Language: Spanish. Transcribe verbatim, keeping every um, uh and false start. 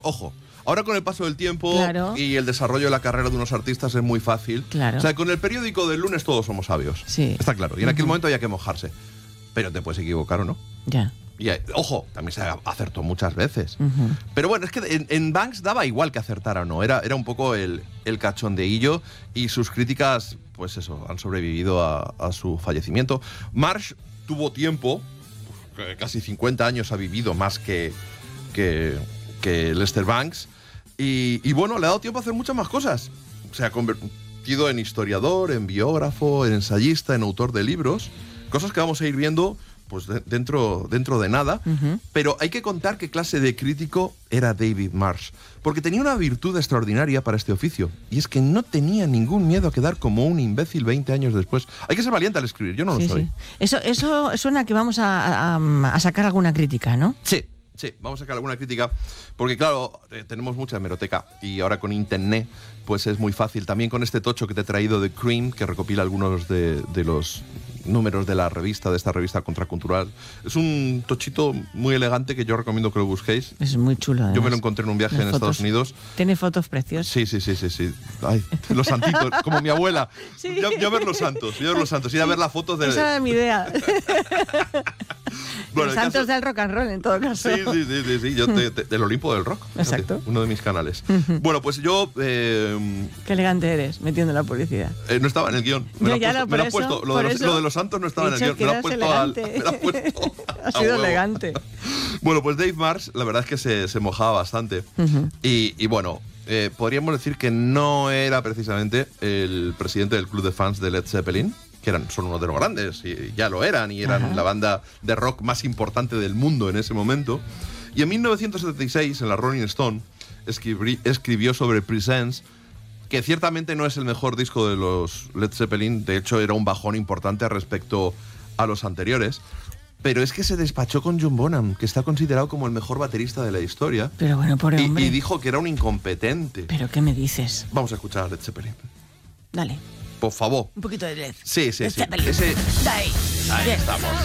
Ojo, ahora con el paso del tiempo Claro. y el desarrollo de la carrera de unos artistas es muy fácil. Claro. O sea, con el periódico del lunes todos somos sabios. Sí. Está claro. Y en aquel Ujú. momento había que mojarse. Pero te puedes equivocar o no. Ya. Y, eh, ojo, también se acertó muchas veces. Ujú. Pero bueno, es que en, en Banks daba igual que acertara o no. Era, era un poco el, el cachondeillo y sus críticas, pues eso, han sobrevivido a, a su fallecimiento. Marsh tuvo tiempo, pues, casi cincuenta años ha vivido más que, que, que Lester Banks. Y, y bueno, le ha dado tiempo a hacer muchas más cosas. Se ha convertido en historiador, en biógrafo, en ensayista, en autor de libros. Cosas que vamos a ir viendo pues de, dentro, dentro de nada. Ujú. Pero hay que contar qué clase de crítico era David Marsh. Porque tenía una virtud extraordinaria para este oficio. Y es que no tenía ningún miedo a quedar como un imbécil veinte años después. Hay que ser valiente al escribir. Yo no Sí, lo soy. sí. Eso, eso suena que vamos a, a- a sacar alguna crítica, ¿no? Sí, sí, vamos a sacar alguna crítica, porque claro, eh, tenemos mucha hemeroteca y ahora con internet pues es muy fácil. También con este tocho que te he traído de Cream, que recopila algunos de, de los números de la revista, de esta revista contracultural. Es un tochito muy elegante que yo recomiendo que lo busquéis. Es muy chulo. Yo me además. lo encontré en un viaje Las en fotos. Estados Unidos. Tiene fotos preciosas. Sí, sí, sí, sí, sí. Ay, los santitos, como mi abuela. Sí. Ya, ya ver los santos, ya ver los santos, ir a ver las fotos de... Esa era mi idea. Bueno, Los el santos caso- del rock and roll, en todo caso. Sí, sí, sí, sí, sí. Yo te- te- del Olimpo del Rock. fíjate, Exacto. uno de mis canales. Bueno, pues yo eh, Qué elegante eres, metiendo la publicidad. eh, no estaba en el guión. Me No, lo ya has no, puesto, me por lo has eso, puesto. Lo, por de los, eso lo de los santos no estaba en el he guión. dicho Me lo has que puesto eras al. elegante. Me lo has puesto Ha a sido huevo. elegante. Bueno, pues Dave Marsh, la verdad es que se, se mojaba bastante. Ujú. y, y bueno, eh, podríamos decir que no era precisamente el presidente del club de fans de Led Zeppelin, que eran, son uno de los grandes, y ya lo eran, y eran Ajá. la banda de rock más importante del mundo en ese momento. Y en mil novecientos setenta y seis, en la Rolling Stone, escribí- escribió sobre Presence, que ciertamente no es el mejor disco de los Led Zeppelin, de hecho era un bajón importante respecto a los anteriores, pero es que se despachó con John Bonham, que está considerado como el mejor baterista de la historia, Pero bueno, pobre y, hombre. y dijo que era un incompetente. ¿Pero qué me dices? Vamos a escuchar a Led Zeppelin. Dale, Por favor. un poquito de Led. Sí, sí, Led sí. Zeppelin. Ese- Dai. Ahí Bien. estamos.